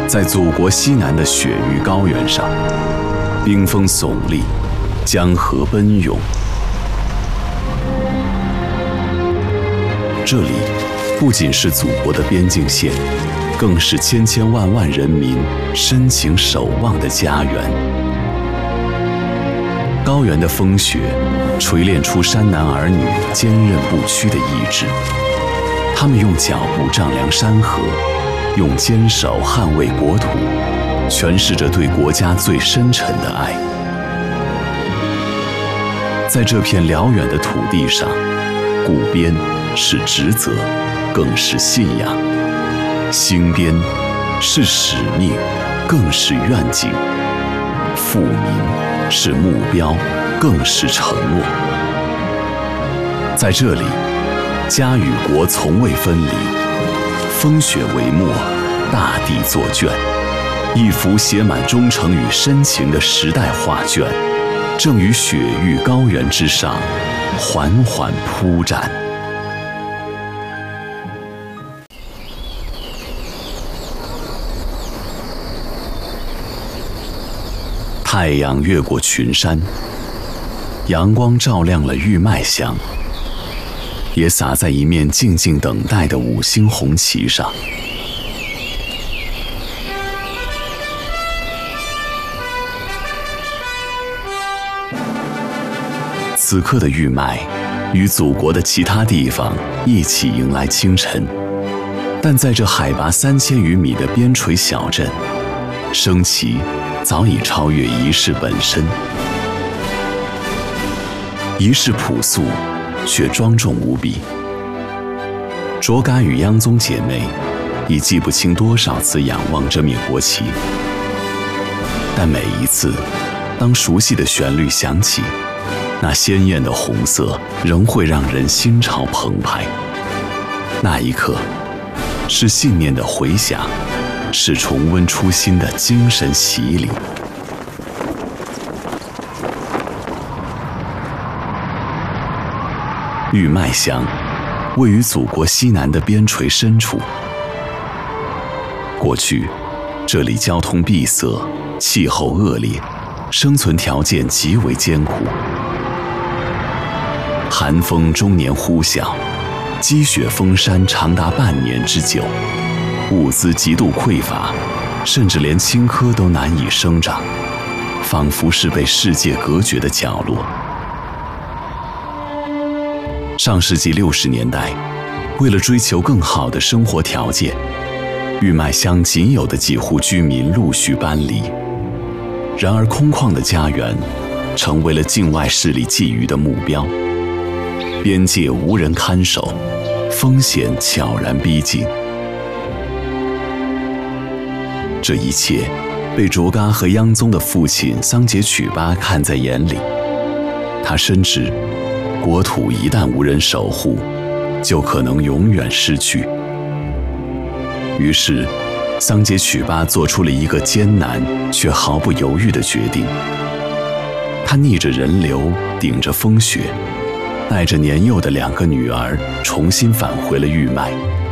在祖国西南的雪域高原上，冰峰耸立，江河奔涌。这里不仅是祖国的边境线，更是千千万万人民深情守望的家园。高原的风雪锤炼出山南儿女坚韧不屈的意志，他们用脚步丈量山河，用坚守捍卫国土，诠释着对国家最深沉的爱。在这片辽远的土地上，固边是职责，更是信仰；兴边是使命，更是愿景；富民是目标，更是承诺。在这里，家与国从未分离，风雪为墨，大地作卷，一幅写满忠诚与深情的时代画卷，正于雪域高原之上缓缓铺展。太阳越过群山，阳光照亮了玉麦乡，也洒在一面静静等待的五星红旗上。此刻的玉麦与祖国的其他地方一起迎来清晨，但在这海拔3000余米的边陲小镇，升旗早已超越仪式本身。仪式朴素，却庄重无比。卓嘎与央宗姐妹已记不清多少次仰望这面国旗，但每一次，当熟悉的旋律响起，那鲜艳的红色仍会让人心潮澎湃。那一刻，是信念的回响，是重温初心的精神洗礼。玉麦乡位于祖国西南的边陲深处，过去这里交通闭塞，气候恶劣，生存条件极为艰苦。寒风终年呼啸，积雪封山长达半年之久，物资极度匮乏，甚至连青稞都难以生长，仿佛是被世界隔绝的角落。上世纪60年代，为了追求更好的生活条件，玉麦乡仅有的几户居民陆续搬离。然而空旷的家园成为了境外势力觊觎的目标，边界无人看守，风险悄然逼近。这一切被卓嘎和央宗的父亲桑杰曲巴看在眼里，他深知国土一旦无人守护，就可能永远失去。于是桑杰曲巴做出了一个艰难却毫不犹豫的决定。他逆着人流，顶着风雪，带着年幼的2个女儿重新返回了玉麦。